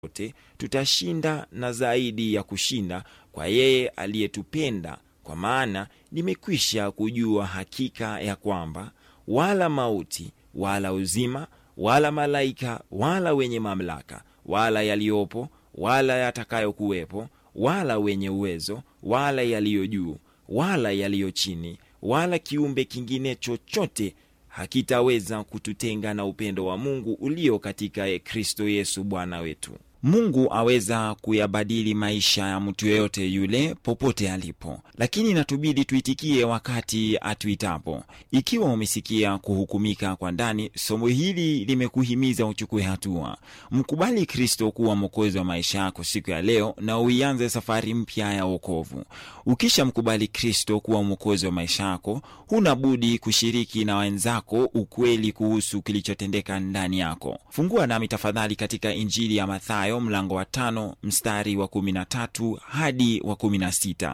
tutashinda na zaidi ya kushinda kwa yeye aliyetupenda, kwa maana nimekwisha kujua hakika ya kwamba wala mauti, wala uzima, wala malaika, wala wenye mamlaka, wala yaliopo, wala yatakayokuwepo, wala wenye uwezo, wala yaliyo juu, wala yaliyo chini, wala kiumbe kingine chochote hakitaweza kututenga na upendo wa Mungu ulio katika Kristo Yesu Bwana wetu. Mungu aweza kuyabadili maisha ya mtu yeyote yule popote alipo, lakini inatubidi tuitikie wakati atuitapo. Ikiwa umesikia kuhukumika kwa ndani, somo hili limekuhimiza uchukue hatua. Mkubali Kristo kuwa mwokozi wa maisha yako siku ya leo na uianze safari mpya ya wokovu. Ukisha mkubali Kristo kuwa mwokozi wa maisha yako, huna budi kushiriki na wenzako ukweli kuhusu kilichotendeka ndani yako. Fungua nami tafadhali katika Injili ya Mathayo mlango wa 5 mstari wa 13 hadi wa 16.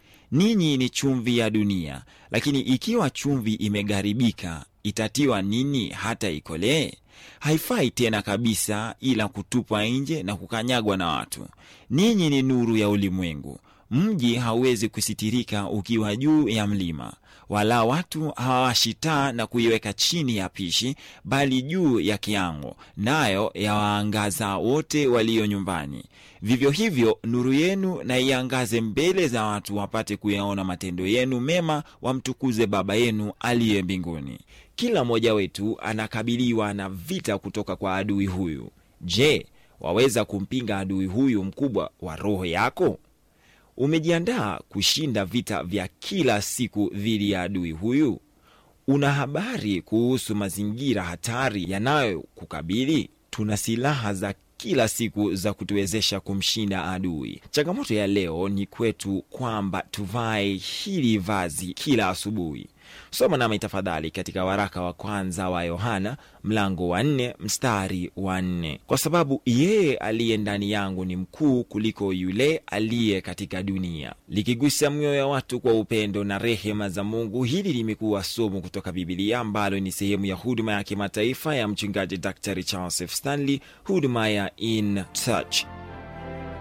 Ninyi ni chumvi ya dunia, lakini ikiwa chumvi imegaribika, itatiwa nini hata ikolee? Haifai tena kabisa ila kutupwa nje na kukanyagwa na watu. Ninyi ni nuru ya ulimwengu. Mji hauwezi kusitirika ukiwa juu ya mlima, wala watu hawawashi taa na kuiweka chini ya pishi, bali juu ya kiango, nayo yawaangaza wote walio nyumbani. Vivyo hivyo nuru yenu na iangaze mbele za watu, wapate kuyaona matendo yenu mema, wamtukuze Baba yenu aliye mbinguni. Kila mmoja wetu anakabiliwa na vita kutoka kwa adui huyu. Je, waweza kumpinga adui huyu mkubwa wa roho yako? Umejiandaa kushinda vita vya kila siku dhidi ya adui huyu? Una habari kuhusu mazingira hatari yanayokukabili? Tuna silaha za kila siku za kutuwezesha kumshinda adui. Changamoto ya leo ni kwetu kwamba tuvae hili vazi kila asubuhi. Soma nami tafadhali katika waraka wa kwanza wa Yohana mlango wa 4 mstari wa 4. Kwa sababu yeye aliye ndani yangu ni mkuu kuliko yule aliye katika dunia. Likigusa mioyo ya watu kwa upendo na rehema za Mungu, hili limekuwa somo kutoka Biblia ambalo ni sehemu ya huduma ya kimataifa ya mchungaji Dr. Charles F. Stanley, huduma ya In Touch.